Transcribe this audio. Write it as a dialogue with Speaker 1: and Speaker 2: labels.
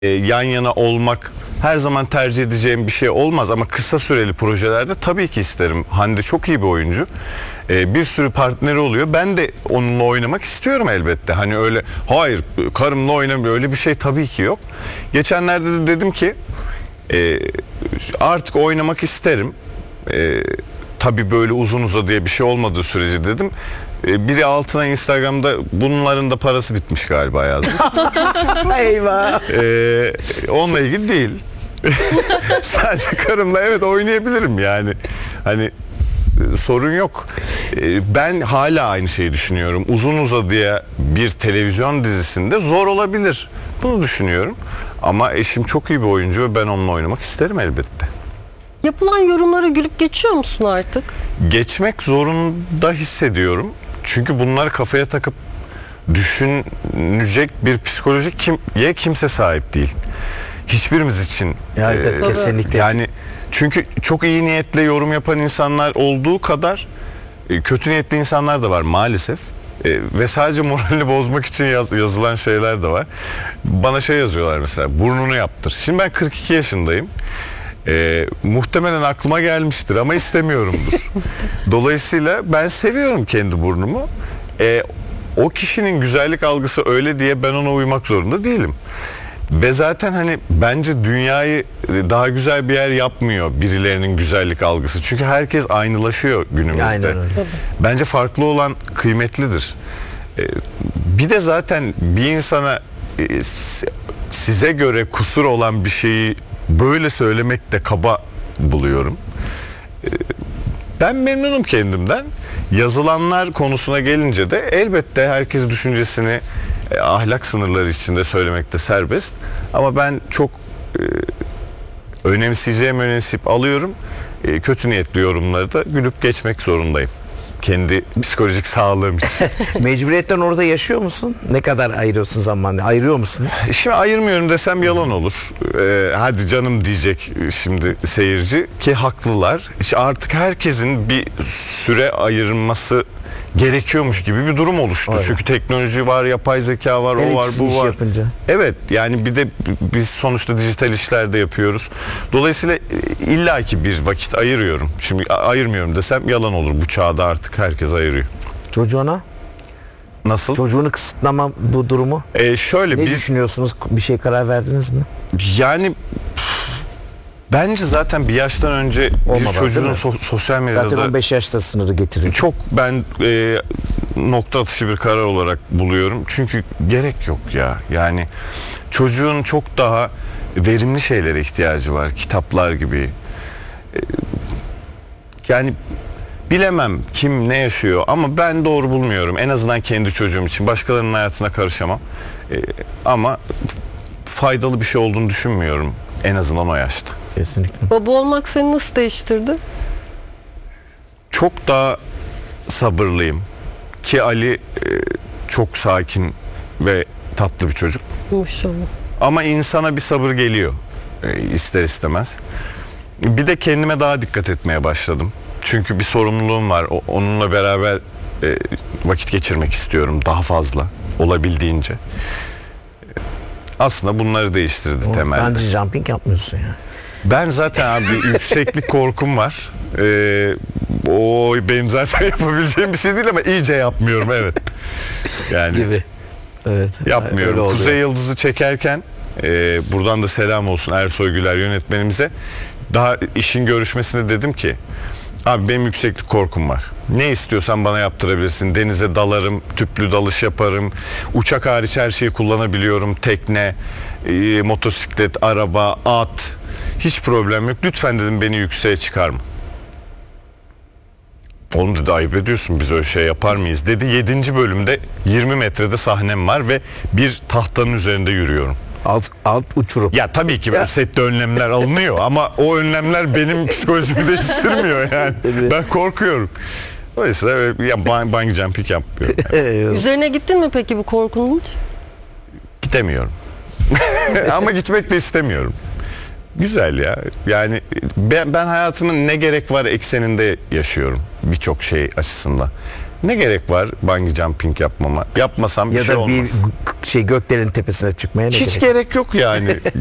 Speaker 1: yan yana olmak her zaman tercih edeceğim bir şey olmaz ama kısa süreli projelerde tabii ki isterim. Hande çok iyi bir oyuncu. Bir sürü partneri oluyor. Ben de onunla oynamak istiyorum elbette. Hani öyle hayır karımla oynamıyor öyle bir şey tabii ki yok. Geçenlerde de dedim ki artık oynamak isterim. Tabii böyle uzun uzadıya bir şey olmadığı sürece dedim. Biri altına Instagram'da bunların da parası bitmiş galiba yazmış.
Speaker 2: Eyvah.
Speaker 1: Onunla ilgili değil. Sadece karımla evet oynayabilirim yani. Hani sorun yok. Ben hala aynı şeyi düşünüyorum. Uzun uzadıya bir televizyon dizisinde zor olabilir. Bunu düşünüyorum. Ama eşim çok iyi bir oyuncu ve ben onunla oynamak isterim elbette.
Speaker 3: Yapılan yorumlara gülüp geçiyor musun artık?
Speaker 1: Geçmek zorunda hissediyorum. Çünkü bunları kafaya takıp düşünecek bir psikolojik kimse sahip değil. Hiçbirimiz için.
Speaker 2: Yani kesinlikle.
Speaker 1: Yani çünkü çok iyi niyetle yorum yapan insanlar olduğu kadar kötü niyetli insanlar da var maalesef. Ve sadece moralini bozmak için yazılan şeyler de var. Bana şey yazıyorlar mesela, burnunu yaptır. Şimdi ben 42 yaşındayım. Muhtemelen aklıma gelmiştir ama istemiyorumdur. Dolayısıyla ben seviyorum kendi burnumu. O kişinin güzellik algısı öyle diye ben ona uymak zorunda değilim. Ve zaten hani bence dünyayı daha güzel bir yer yapmıyor birilerinin güzellik algısı. Çünkü herkes aynılaşıyor günümüzde.
Speaker 2: Aynen öyle.
Speaker 1: Bence farklı olan kıymetlidir. Bir de zaten bir insana size göre kusur olan bir şeyi böyle söylemek de kaba buluyorum. Ben memnunum kendimden. Yazılanlar konusuna gelince de elbette herkes düşüncesini ahlak sınırları içinde söylemekte serbest. Ama ben çok önemseyip alıyorum. Kötü niyetli yorumları da gülüp geçmek zorundayım. Kendi psikolojik sağlığım için.
Speaker 2: Mecburiyetten orada yaşıyor musun? Ne kadar ayırıyorsun zamanını? Ayırıyor musun?
Speaker 1: Şimdi ayırmıyorum desem yalan olur. Hadi canım diyecek şimdi seyirci ki haklılar. İşte artık herkesin bir süre ayırması gerekiyormuş gibi bir durum oluştu.
Speaker 2: Öyle.
Speaker 1: Çünkü teknoloji var, yapay zeka var, o var, bu var.
Speaker 2: Yapınca.
Speaker 1: Evet yani bir de biz sonuçta dijital işlerde yapıyoruz. Dolayısıyla illaki bir vakit ayırıyorum. Şimdi ayırmıyorum desem yalan olur. Bu çağda artık herkes ayırıyor.
Speaker 2: Çocuğuna?
Speaker 1: Nasıl?
Speaker 2: Çocuğunu kısıtlama bu durumu.
Speaker 1: Şöyle
Speaker 2: Ne düşünüyorsunuz? Bir şey karar verdiniz mi?
Speaker 1: Yani bence zaten bir yaştan önce bir
Speaker 2: Olmadan,
Speaker 1: çocuğun
Speaker 2: değil mi?
Speaker 1: sosyal medyada
Speaker 2: Zaten 15 yaşta sınırı getirir.
Speaker 1: çok ben nokta atışı bir karar olarak buluyorum. Çünkü gerek yok ya. Yani çocuğun çok daha verimli şeylere ihtiyacı var. Kitaplar gibi. Yani bilemem kim ne yaşıyor ama ben doğru bulmuyorum. En azından kendi çocuğum için. Başkalarının hayatına karışamam. Ama faydalı bir şey olduğunu düşünmüyorum. En azından o yaşta.
Speaker 2: Kesinlikle.
Speaker 3: Baba olmak seni nasıl değiştirdi?
Speaker 1: Çok daha sabırlıyım. Ki Ali çok sakin ve tatlı bir çocuk.
Speaker 3: Maşallah.
Speaker 1: Ama insana bir sabır geliyor ister istemez. Bir de kendime daha dikkat etmeye başladım. Çünkü bir sorumluluğum var. Onunla beraber vakit geçirmek istiyorum daha fazla olabildiğince. Aslında bunları değiştirdi temelde.
Speaker 2: Bence jumping yapmıyorsun ya.
Speaker 1: Ben zaten abi yükseklik korkum var. O benim zaten yapabileceğim bir şey değil ama iyice yapmıyorum evet. Yani
Speaker 2: Gibi. Evet.
Speaker 1: yapmıyorum. Kuzey Yıldızı çekerken buradan da selam olsun Ersoy Güler yönetmenimize. Daha işin görüşmesinde dedim ki abi benim yükseklik korkum var. Ne istiyorsan bana yaptırabilirsin. Denize dalarım, tüplü dalış yaparım. Uçak hariç her şeyi kullanabiliyorum. Tekne, motosiklet, araba, at. Hiç problem yok. Lütfen dedim beni yükseğe çıkarma. Oğlum dedi ayıp ediyorsun biz öyle şey yapar mıyız dedi. 7. bölümde 20 metrede sahnem var ve bir tahtanın üzerinde yürüyorum.
Speaker 2: Alt uçurum.
Speaker 1: Ya tabii ki sette önlemler alınıyor ama o önlemler benim psikolojimi değiştirmiyor yani. Ben korkuyorum. Dolayısıyla ya bungee jumping yapmıyorum.
Speaker 3: Üzerine gittin mi peki bu korkunun hiç?
Speaker 1: Gidemiyorum. Ama gitmek de istemiyorum. Güzel ya. Yani ben hayatımın ne gerek var ekseninde yaşıyorum birçok şey açısından. Ne gerek var bungee jumping yapmama? Yapmasam bir
Speaker 2: Ya
Speaker 1: şey
Speaker 2: da
Speaker 1: olmaz.
Speaker 2: bir göklerin tepesine çıkmaya ne
Speaker 1: Hiç
Speaker 2: gerek?
Speaker 1: gerek yok yani.